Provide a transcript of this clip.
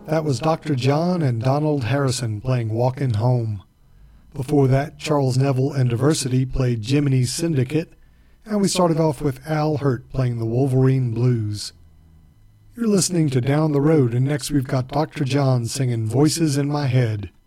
That was Dr. John and Donald Harrison playing Walkin' Home. Before that, Charles Neville and Diversity played Jiminy's Syndicate, and we started off with Al Hirt playing the Wolverine Blues. You're listening to Down the Road, and next we've got Dr. John singing Voices in My Head.